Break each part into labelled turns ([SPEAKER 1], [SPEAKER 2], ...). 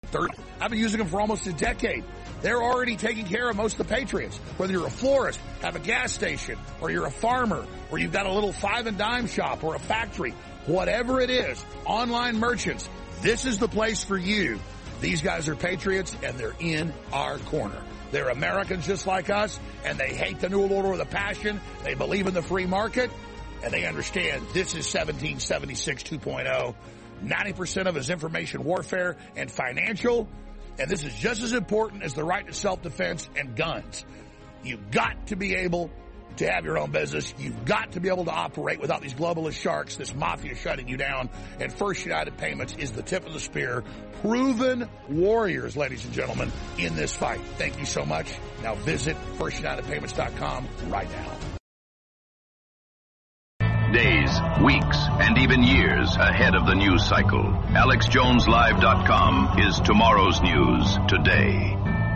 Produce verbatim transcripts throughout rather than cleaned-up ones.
[SPEAKER 1] thirty. I've been using them for almost a decade. They're already taking care of most of the Patriots. Whether you're a florist, have a gas station, or you're a farmer, or you've got a little five and dime shop or a factory, whatever it is, online merchants, this is the place for you. These guys are patriots, and they're in our corner. They're Americans just like us, and they hate the New World Order with a passion. They believe in the free market, and they understand this is seventeen seventy-six two point oh. ninety percent of it is information warfare and financial, and this is just as important as the right to self-defense and guns. You've got to be able to have your own business. You've got to be able to operate without these globalist sharks, this mafia shutting you down, and First United Payments is the tip of the spear. Proven warriors, ladies and gentlemen, in this fight. Thank you so much. Now visit first united payments dot com right now.
[SPEAKER 2] Days, weeks, and even years ahead of the news cycle. Alex Jones Live dot com is tomorrow's news today.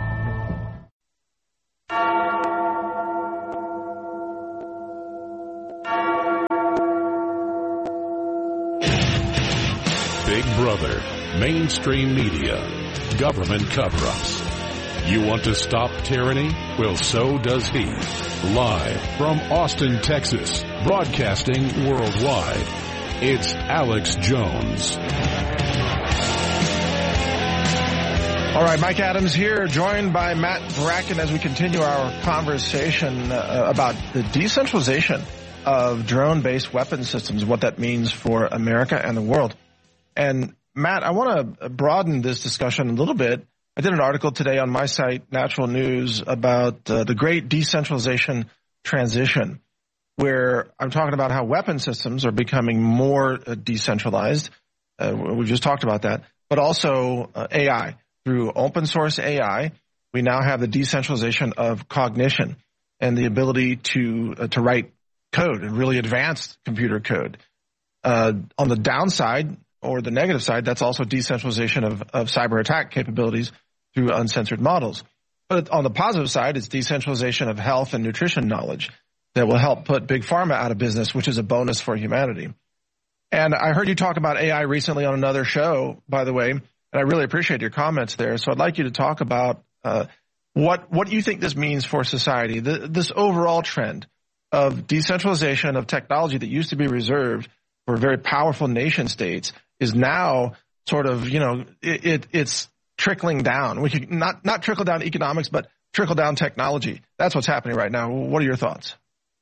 [SPEAKER 3] Big Brother, mainstream media, government cover-ups. You want to stop tyranny? Well, so does he. Live from Austin, Texas, broadcasting worldwide, it's Alex Jones.
[SPEAKER 4] All right, Mike Adams here, joined by Matt Bracken as we continue our conversation uh, about the decentralization of drone-based weapon systems, what that means for America and the world. And Matt, I want to broaden this discussion a little bit. I did an article today on my site, Natural News, about uh, the great decentralization transition, where I'm talking about how weapon systems are becoming more uh, decentralized. Uh, we just talked about that, but also uh, A I. Through open source A I, we now have the decentralization of cognition and the ability to uh, to write code and really advanced computer code. Uh, on the downside, or the negative side, that's also decentralization of, of cyber attack capabilities through uncensored models. But on the positive side, it's decentralization of health and nutrition knowledge that will help put big pharma out of business, which is a bonus for humanity. And I heard you talk about A I recently on another show, by the way, and I really appreciate your comments there. So I'd like you to talk about uh, what what you think this means for society, the, this overall trend of decentralization of technology that used to be reserved for very powerful nation states is now sort of, you know, it, it it's trickling down. We could not, not trickle down economics, but trickle down technology. That's what's happening right now. What are your thoughts?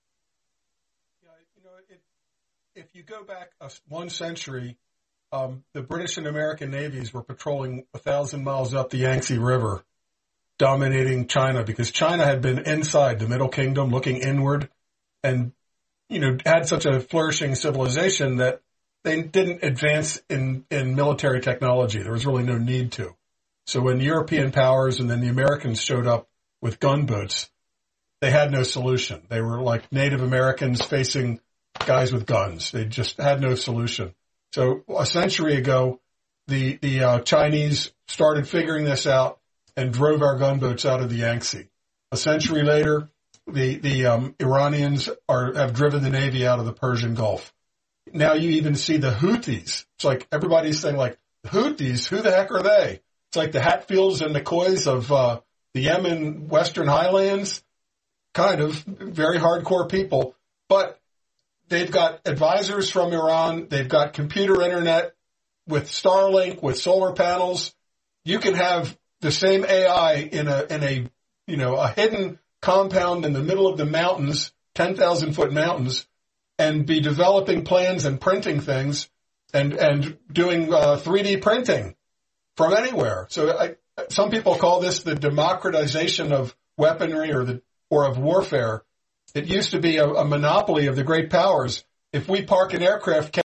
[SPEAKER 5] Yeah, you know, it, if you go back a, one century, um, the British and American navies were patrolling a thousand miles up the Yangtze River, dominating China because China had been inside the Middle Kingdom, looking inward, and, you know, had such a flourishing civilization that they didn't advance in, in military technology. There was really no need to. So when European powers and then the Americans showed up with gunboats, they had no solution. They were like Native Americans facing guys with guns. They just had no solution. So a century ago, the, the uh, Chinese started figuring this out and drove our gunboats out of the Yangtze. A century later, the, the um, Iranians are, have driven the Navy out of the Persian Gulf. Now you even see the Houthis. It's like everybody's saying, like, Houthis, who the heck are they? It's like the Hatfields and McCoys of uh, the Yemen Western Highlands, kind of very hardcore people. But they've got advisors from Iran. They've got computer internet with Starlink, with solar panels. You can have the same A I in a in a you know a hidden compound in the middle of the mountains, ten thousand foot mountains, and be developing plans and printing things and, and doing uh, three D printing from anywhere. So I, some people call this the democratization of weaponry or the or of warfare. It used to be a, a monopoly of the great powers. If we park an aircraft